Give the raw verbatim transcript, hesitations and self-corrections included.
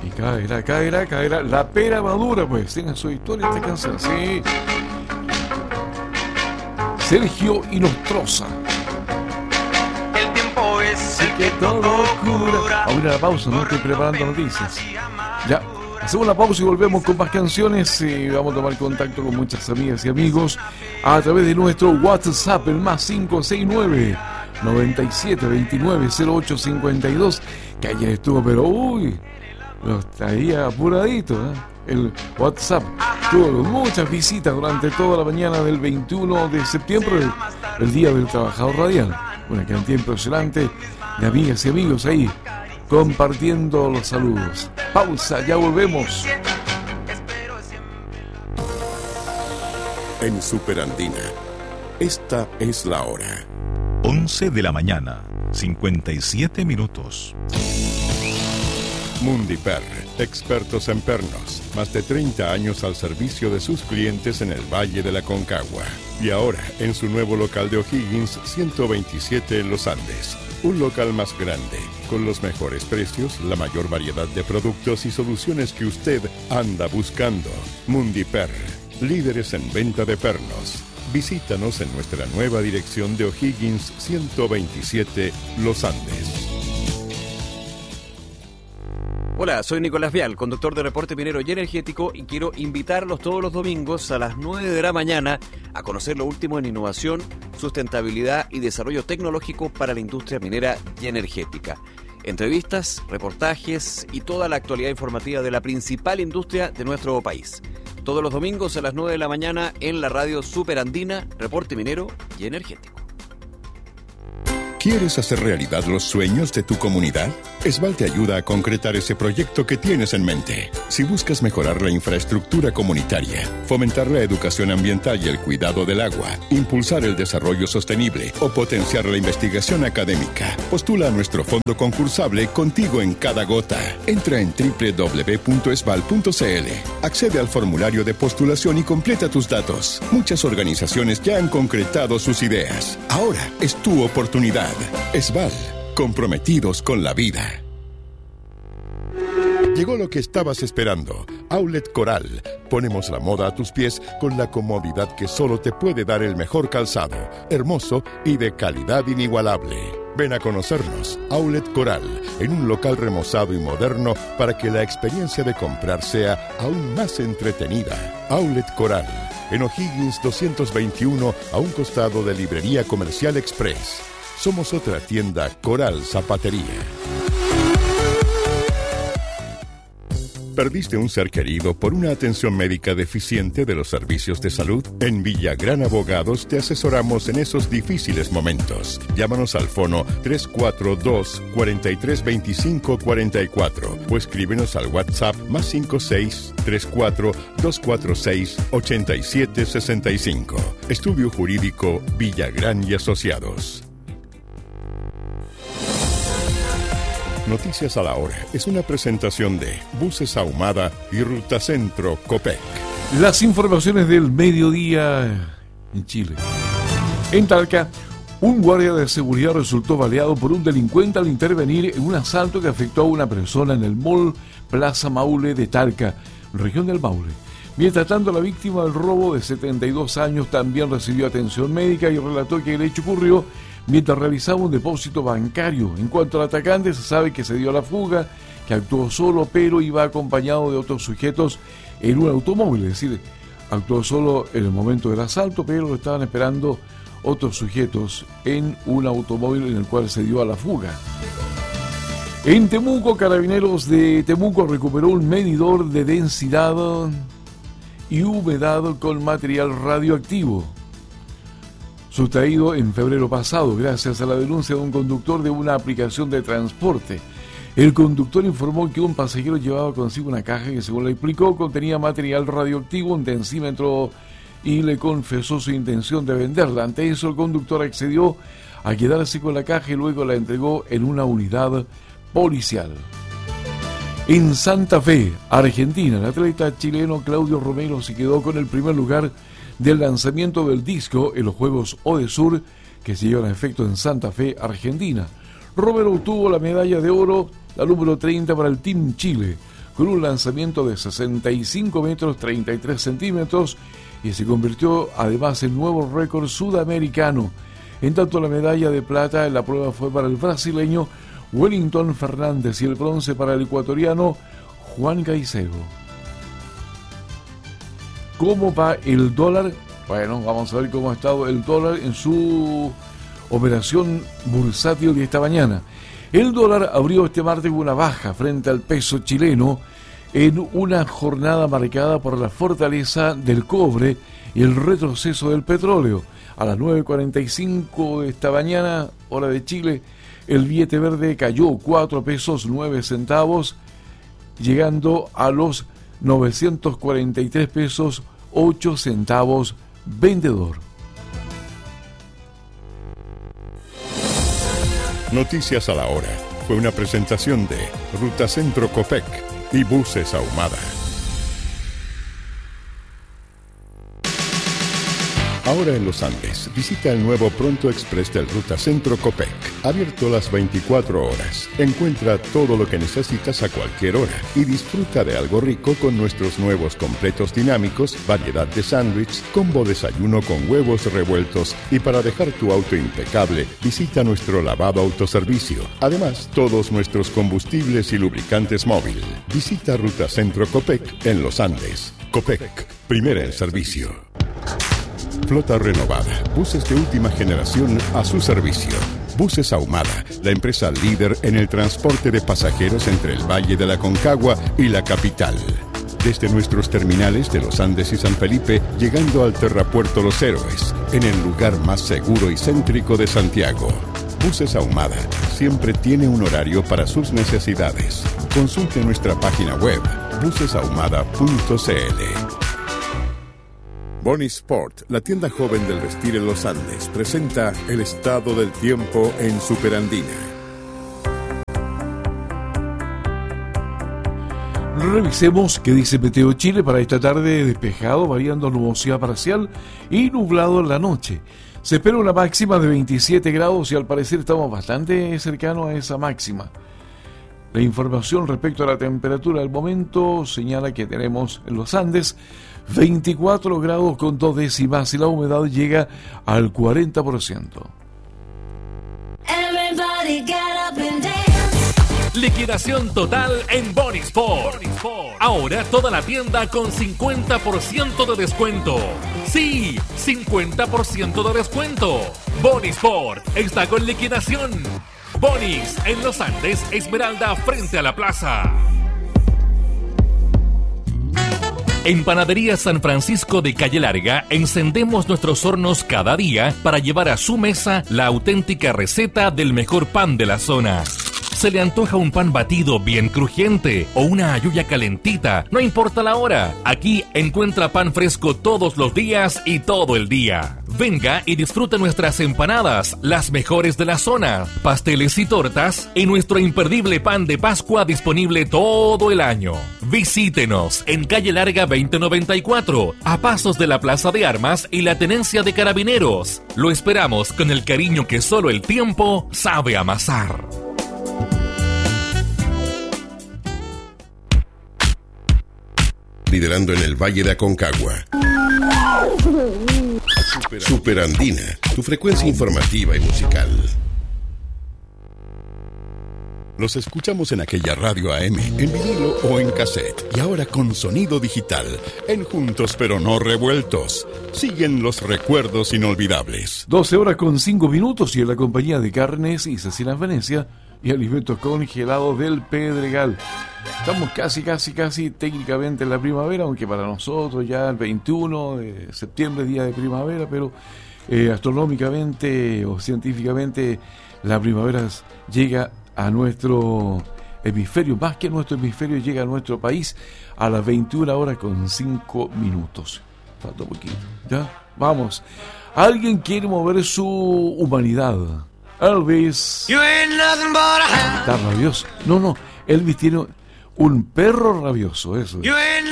Y caerá, caerá, caerá. La pera madura, pues, tenga su historia esta canción, sí. Sergio Inostroza. El tiempo es el que Todo cura. Ahora la pausa, no estoy preparando noticias. Ya, hacemos la pausa y volvemos con más canciones. Y vamos a tomar contacto con muchas amigas y amigos a través de nuestro WhatsApp, el más cinco seis nueve, noventa y siete, veintinueve, cero ocho cincuenta y dos. Que ayer estuvo, pero uy, los traía apuradito, ¿eh? El WhatsApp tuvo muchas visitas durante toda la mañana del veintiuno de septiembre, el, el Día del Trabajador Radial. Una cantidad impresionante de amigas y amigos ahí compartiendo los saludos. Pausa, ya volvemos. En Superandina, esta es la hora. once de la mañana, cincuenta y siete minutos. Mundiper, expertos en pernos, más de treinta años al servicio de sus clientes en el Valle de la Concagua. Y ahora, en su nuevo local de O'Higgins, ciento veintisiete en Los Andes. Un local más grande, con los mejores precios, la mayor variedad de productos y soluciones que usted anda buscando. Mundiper, líderes en venta de pernos. Visítanos en nuestra nueva dirección de O'Higgins ciento veintisiete, Los Andes. Hola, soy Nicolás Vial, conductor de Reporte Minero y Energético, y quiero invitarlos todos los domingos a las nueve de la mañana a conocer lo último en innovación, sustentabilidad y desarrollo tecnológico para la industria minera y energética. Entrevistas, reportajes y toda la actualidad informativa de la principal industria de nuestro país. Todos los domingos a las nueve de la mañana en la radio Superandina, Reporte Minero y Energético. ¿Quieres hacer realidad los sueños de tu comunidad? Esval te ayuda a concretar ese proyecto que tienes en mente. Si buscas mejorar la infraestructura comunitaria, fomentar la educación ambiental y el cuidado del agua, impulsar el desarrollo sostenible o potenciar la investigación académica, postula a nuestro fondo concursable Contigo en Cada Gota. Entra en doble u doble u doble u punto esval punto ce ele, accede al formulario de postulación y completa tus datos. Muchas organizaciones ya han concretado sus ideas. Ahora es tu oportunidad. Esval, comprometidos con la vida. Llegó lo que estabas esperando. Outlet Coral. Ponemos la moda a tus pies con la comodidad que solo te puede dar el mejor calzado, hermoso y de calidad inigualable. Ven a conocernos, Outlet Coral, en un local remozado y moderno para que la experiencia de comprar sea aún más entretenida. Outlet Coral, en O'Higgins doscientos veintiuno, a un costado de Librería Comercial Express. Somos otra tienda Coral Zapatería. ¿Perdiste un ser querido por una atención médica deficiente de los servicios de salud? En Villagrán Abogados te asesoramos en esos difíciles momentos. Llámanos al fono tres cuatro dos, cuatro tres dos cinco cuatro cuatro o escríbenos al WhatsApp más cinco seis, tres cuatro, dos cuatro seis, ocho siete seis cinco. Estudio Jurídico Villagrán y Asociados. Noticias a la Hora es una presentación de Buses Ahumada y Ruta Centro Copec. Las informaciones del mediodía en Chile. En Talca, un guardia de seguridad resultó baleado por un delincuente al intervenir en un asalto que afectó a una persona en el mall Plaza Maule de Talca, región del Maule. Mientras tanto, la víctima del robo, de setenta y dos años, también recibió atención médica y relató que el hecho ocurrió mientras realizaba un depósito bancario. En cuanto al atacante, se sabe que se dio a la fuga, que actuó solo, pero iba acompañado de otros sujetos en un automóvil. Es decir, actuó solo en el momento del asalto, pero lo estaban esperando otros sujetos en un automóvil en el cual se dio a la fuga. En Temuco, Carabineros de Temuco recuperó un medidor de densidad y humedad con material radioactivo, sustraído en febrero pasado gracias a la denuncia de un conductor de una aplicación de transporte. El conductor informó que un pasajero llevaba consigo una caja que, según le explicó, contenía material radioactivo, un densímetro, y le confesó su intención de venderla. Ante eso, el conductor accedió a quedarse con la caja y luego la entregó en una unidad policial. En Santa Fe, Argentina, el atleta chileno Claudio Romero se quedó con el primer lugar del lanzamiento del disco en los Juegos Odesur que se llevan a efecto en Santa Fe, Argentina. Romero obtuvo la medalla de oro, la número treinta para el Team Chile. con un lanzamiento de sesenta y cinco metros treinta y tres centímetros y se convirtió además en nuevo récord sudamericano. En tanto, la medalla de plata en la prueba fue para el brasileño Wellington Fernández y el bronce para el ecuatoriano Juan Caicedo. ¿Cómo va el dólar? Bueno, vamos a ver cómo ha estado el dólar en su operación bursátil de esta mañana. El dólar abrió este martes con una baja frente al peso chileno en una jornada marcada por la fortaleza del cobre y el retroceso del petróleo. A las nueve cuarenta y cinco de esta mañana, hora de Chile, el billete verde cayó cuatro pesos nueve centavos, llegando a los novecientos cuarenta y tres pesos ocho centavos vendedor. Noticias a la hora. Fue una presentación de Ruta Centro Copec y Buses Ahumada. Ahora en los Andes, visita el nuevo Pronto Express del Ruta Centro Copec. Abierto las veinticuatro horas. Encuentra todo lo que necesitas a cualquier hora y disfruta de algo rico con nuestros nuevos completos dinámicos, variedad de sándwich, combo desayuno con huevos revueltos y para dejar tu auto impecable, visita nuestro lavado autoservicio. Además, todos nuestros combustibles y lubricantes móvil. Visita Ruta Centro Copec en los Andes. Copec, primera en servicio. Flota renovada, buses de última generación a su servicio. Buses Ahumada, la empresa líder en el transporte de pasajeros entre el Valle de la Concagua y la capital. Desde nuestros terminales de Los Andes y San Felipe, llegando al Terrapuerto Los Héroes, en el lugar más seguro y céntrico de Santiago. Buses Ahumada siempre tiene un horario para sus necesidades. Consulte nuestra página web, buses ahumada punto c l. Bonnie Sport, la tienda joven del vestir en los Andes, presenta el estado del tiempo en Superandina. Revisemos qué dice Meteo Chile para esta tarde. Despejado, variando nubosidad parcial y nublado en la noche. Se espera una máxima de veintisiete grados y al parecer estamos bastante cercanos a esa máxima. La información respecto a la temperatura del momento señala que tenemos en los Andes veinticuatro grados con dos décimas y la humedad llega al cuarenta por ciento. Liquidación total en Bonnie Sport. Ahora toda la tienda con cincuenta por ciento de descuento. Sí, cincuenta por ciento de descuento. Bonnie Sport está con liquidación. Bonnie's en Los Andes, Esmeralda, frente a la plaza. En Panadería San Francisco de Calle Larga, encendemos nuestros hornos cada día para llevar a su mesa la auténtica receta del mejor pan de la zona. ¿Se le antoja un pan batido bien crujiente o una hallula calentita? No importa la hora. Aquí encuentra pan fresco todos los días y todo el día. Venga y disfrute nuestras empanadas, las mejores de la zona, pasteles y tortas y nuestro imperdible pan de Pascua disponible todo el año. Visítenos en Calle Larga veinte noventa y cuatro, a pasos de la Plaza de Armas y la Tenencia de Carabineros. Lo esperamos con el cariño que solo el tiempo sabe amasar. Liderando en el Valle de Aconcagua. Superandina, tu frecuencia informativa y musical. Los escuchamos en aquella radio A M, en vinilo o en cassette. Y ahora con sonido digital, en Juntos pero no revueltos. Siguen los recuerdos inolvidables. doce horas con cinco minutos y en la compañía de Carnes y Cecinas Venecia y alimentos congelados del Pedregal. Estamos casi, casi, casi técnicamente en la primavera, aunque para nosotros ya el veintiuno de septiembre, día de primavera, pero eh, astronómicamente o científicamente la primavera llega a nuestro hemisferio, más que a nuestro hemisferio, llega a nuestro país a las veintiuna horas con cinco minutos. Falta un poquito, ¿ya? Vamos. Alguien quiere mover su humanidad. Elvis está rabioso. No, no, Elvis tiene un perro rabioso, eso.